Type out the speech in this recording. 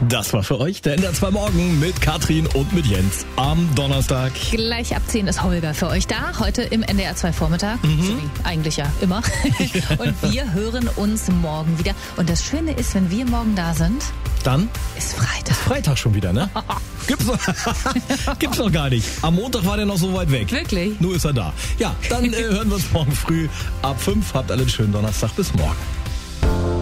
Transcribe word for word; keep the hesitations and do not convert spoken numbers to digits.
Das war für euch der N D R zwei Morgen mit Katrin und mit Jens am Donnerstag. Gleich ab zehn ist Holger für euch da, heute im N D R zwei Vormittag. Mhm. So wie eigentlich ja immer. Und wir hören uns morgen wieder. Und das Schöne ist, wenn wir morgen da sind, dann ist Freitag. Ist Freitag schon wieder, ne? Gibt's noch, gibt's noch gar nicht. Am Montag war der noch so weit weg. Wirklich? Nur ist er da. Ja, dann äh, hören wir uns morgen früh ab fünf. Habt alle einen schönen Donnerstag. Bis morgen.